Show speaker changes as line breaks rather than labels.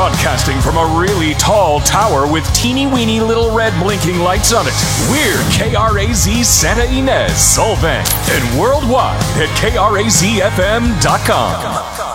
Broadcasting from a really tall tower with teeny weeny little red blinking lights on it. We're KRAZ Santa Ynez, Solvang, and worldwide at KRAZFM.com.